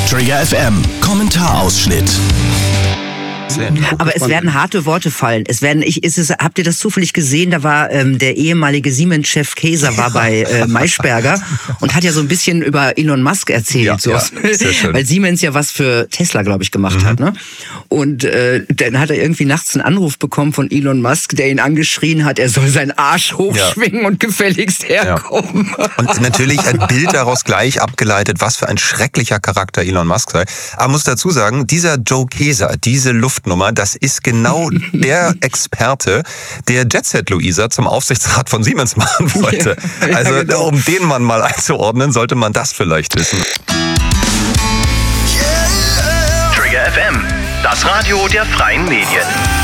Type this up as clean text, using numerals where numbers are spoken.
Trigger FM, Kommentarausschnitt. Aber es werden harte Worte fallen. Habt ihr das zufällig gesehen? Da war der ehemalige Siemens-Chef Käser war bei Maischberger und hat ja so ein bisschen über Elon Musk erzählt. Sehr schön. Weil Siemens ja was für Tesla, glaube ich, gemacht hat. Ne? Und dann hat er irgendwie nachts einen Anruf bekommen von Elon Musk, der ihn angeschrien hat, er soll seinen Arsch hochschwingen und gefälligst herkommen. Ja. Und natürlich ein Bild daraus gleich abgeleitet, was für ein schrecklicher Charakter Elon Musk sei. Aber muss dazu sagen, dieser Joe Käser, diese Luftnummer, das ist genau der Experte, der Jetset Luisa zum Aufsichtsrat von Siemens machen wollte. Ja, also genau. Um den Mann mal einzuordnen, sollte man das vielleicht wissen. Trigger FM, das Radio der freien Medien.